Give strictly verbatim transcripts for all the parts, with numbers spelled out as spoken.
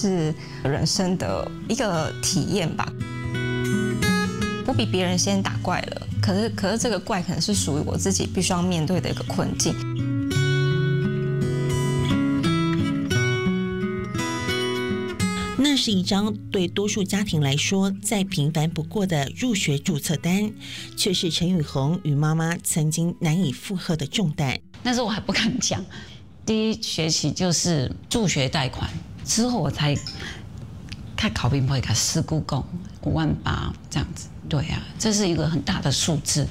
是人生的一个体验吧。我比别人先打怪了，可是可是这个怪可能是属于我自己必须要面对的一个困境。 那是一张对多数家庭来说再平凡不过的入学注册单，却是陈雨虹与妈妈曾经难以负荷的重担。 那时候我还不敢讲，第一学期就是助学贷款，之后我才看考评会，看事故共五万八这样子。对啊，这是一个很大的数字。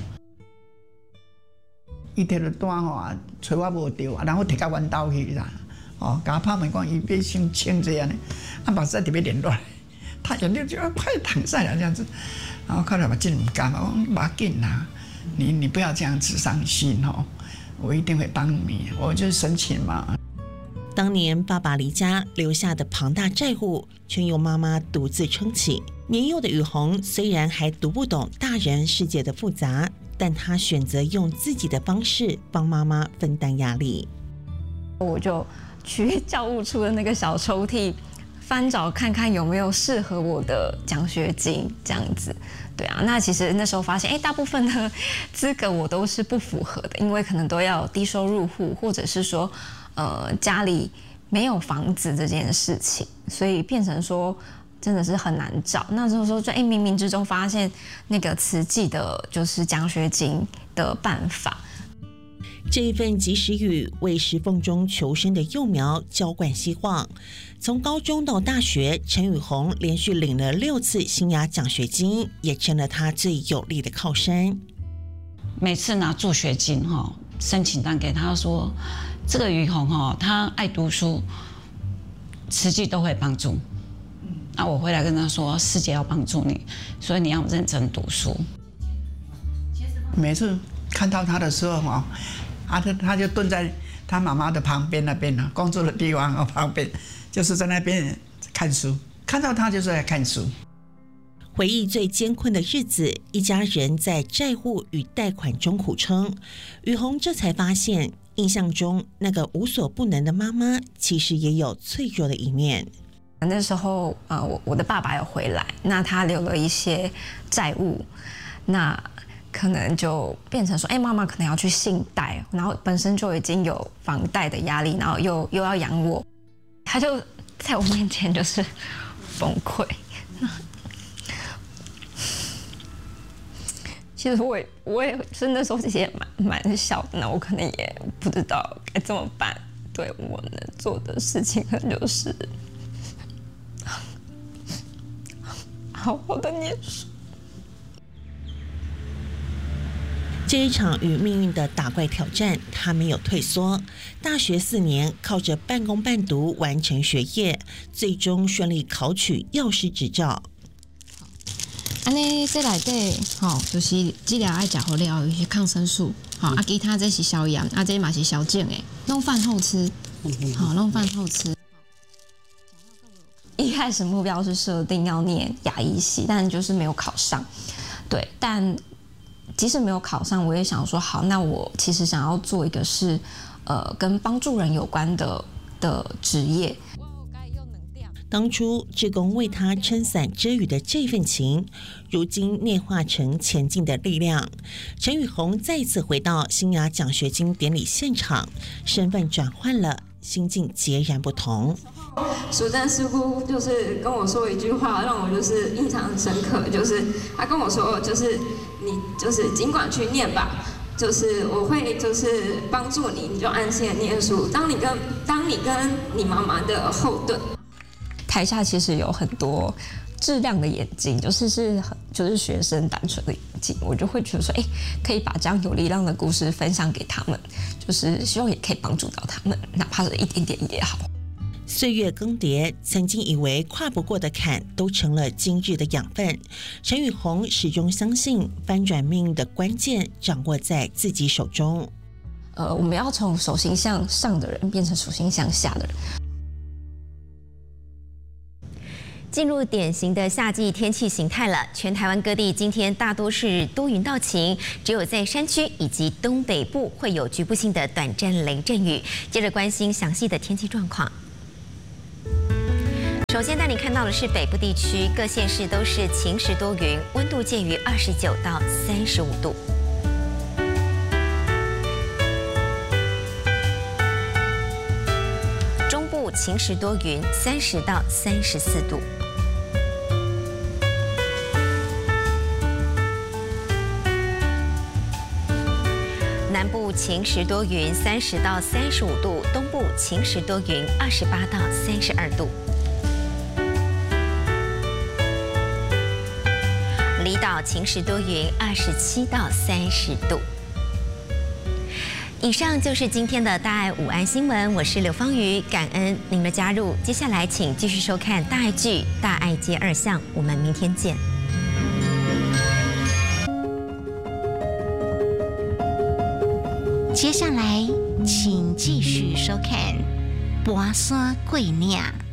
伊摕着单吼，找我无着，然后摕到阮兜去啦。哦，甲我拍门讲，伊要先签这样的，啊，马上就要联络来，他眼睛就要快躺下来这样子，然后看到我真唔甘，我讲不要紧啦，你你不要这样子伤心哦，我一定会帮你，我就申请嘛。 当年爸爸离家留下的庞大债务，全由妈妈独自撑起。年幼的雨虹虽然还读不懂大人世界的复杂，但她选择用自己的方式帮妈妈分担压力。 我就去教务处的那个小抽屉翻找看看有没有适合我的奖学金，这样子。对啊，那其实那时候发现，哎，大部分的资格我都是不符合的，因为可能都要低收入户，或者是说，呃，家里没有房子这件事情，所以变成说真的是很难找。那时候说，就哎，冥冥之中发现那个慈济的就是奖学金的办法。 这一份及时雨为石缝中求生的幼苗浇灌希望。从高中到大学，陈雨虹连续领了六次新雅奖学金，也成了她最有力的靠山。 每次拿助学金哈，申请单给他说，这个雨虹哈，他爱读书，慈济都会帮助。那我回来跟他说，师姐要帮助你，所以你要认真读书。 每次看到他的时候哈。啊，他他就蹲在他妈妈的旁边那边呢，工作的地方哦旁边，就是在那边看书。看到他就是在看书。 回忆最艰困的日子，一家人在债务与贷款中苦撑。雨虹这才发现，印象中那个无所不能的妈妈，其实也有脆弱的一面。 那时候，呃，我我的爸爸有回来，那他留了一些债务，那。可能就变成说，哎，妈妈可能要去信贷，然后本身就已经有房贷的压力，然后又又要养我，他就在我面前就是崩溃。其实我也我也是那时候其实也蛮蛮小的，那我可能也不知道该怎么办。对，我能做的事情可能就是好好的念书。 这一场与命运的打怪挑战，他没有退缩。大学四年，靠着半工半读完成学业，最终顺利考取药师执照。 安尼这内底吼，就是治疗爱食好了，有些抗生素，吼、嗯、啊，其他这是消炎，啊，这嘛是消肿的，弄饭后吃，好，弄饭后吃。 一开始目标是设定要念牙医系，但就是没有考上。对，但。即使没有考上，我也想说好，那我其实想要做一个是，呃，跟帮助人有关的的职业。 当初志工为他撑伞遮雨的这份情，如今内化成前进的力量。陈雨虹再次回到新雅奖学金典礼现场，身份转换了，心境截然不同。 淑珍师姑就是跟我说一句话，让我就是印象很深刻，就是他跟我说，就是你就是尽管去念吧，就是我会就是帮助你，你就安心的念书。当你跟当你跟你妈妈的后盾，台下其实有很多质量的眼睛，就是是就是学生单纯的眼睛，我就会觉得说，哎，可以把这样有力量的故事分享给他们，就是希望也可以帮助到他们，哪怕是一点点也好。 岁月更迭，曾经以为跨不过的坎，都成了今日的养分。陈雨虹始终相信，翻转命运的关键掌握在自己手中。 呃，我们要从手心向上的人变成手心向下的人。 进入典型的夏季天气形态了，全台湾各地今天大多是多云到晴，只有在山区以及东北部会有局部性的短暂雷阵雨。接着关心详细的天气状况。 首先带你看到的是北部地区，各县市都是晴时多云，温度介于二十九到三十五度。中部晴时多云，三十到三十四度。南部晴时多云，三十到三十五度；东部晴时多云，二十八到三十二度。离岛晴时多云，二十七到三十度。以上就是今天的大爱午安新闻，我是刘芳瑜，感恩您的加入。接下来请继续收看大爱剧《大爱街二巷》，我们明天见。 接下来，请继续收看《跋山过岭》。